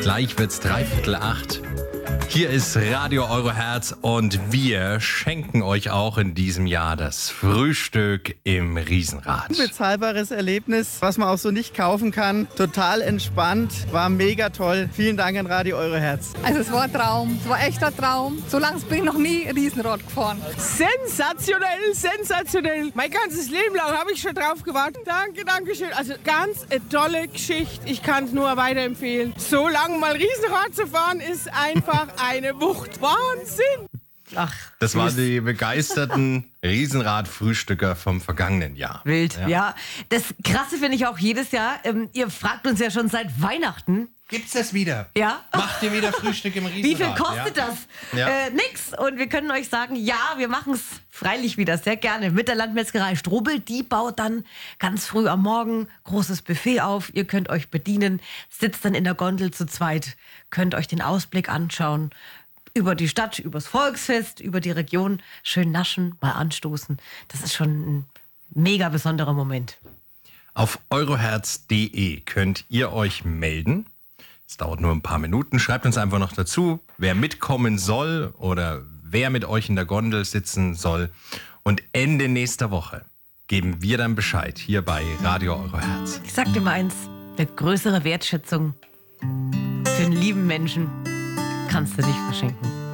Gleich wird's 7:45. Hier ist Radio Euro Herz und wir schenken euch auch in diesem Jahr das Frühstück im Riesenrad. Unbezahlbares Erlebnis, was man auch so nicht kaufen kann. Total entspannt, war mega toll. Vielen Dank an Radio Euro Herz. Also es war ein Traum, es war echt ein Traum. So lange bin ich noch nie Riesenrad gefahren. Sensationell, sensationell. Mein ganzes Leben lang habe ich schon drauf gewartet. Danke schön. Also ganz eine tolle Geschichte. Ich kann es nur weiterempfehlen. So lange mal Riesenrad zu fahren, ist einfach eine Wucht. Wahnsinn! Ach, Das waren die begeisterten Riesenrad-Frühstücker vom vergangenen Jahr. wild. Ja. Das Krasse finde ich auch jedes Jahr. Ihr fragt uns ja schon seit Weihnachten. Gibt's das wieder? Ja. Macht ihr wieder Frühstück im Riesenrad? Wie viel kostet ja? das? Ja. Nix. Und wir können euch sagen, ja, wir machen es freilich wieder, sehr gerne. Mit der Landmetzgerei Strobel, die baut dann ganz früh am Morgen großes Buffet auf. Ihr könnt euch bedienen, sitzt dann in der Gondel zu zweit, könnt euch den Ausblick anschauen. Über die Stadt, übers Volksfest, über die Region. Schön naschen, mal anstoßen. Das ist schon ein mega besonderer Moment. Auf euroherz.de könnt ihr euch melden. Es dauert nur ein paar Minuten. Schreibt uns einfach noch dazu, wer mitkommen soll oder wer mit euch in der Gondel sitzen soll. Und Ende nächster Woche geben wir dann Bescheid hier bei Radio Euro Herz. Ich sag dir mal eins, eine größere Wertschätzung für einen lieben Menschen kannst du nicht verschenken.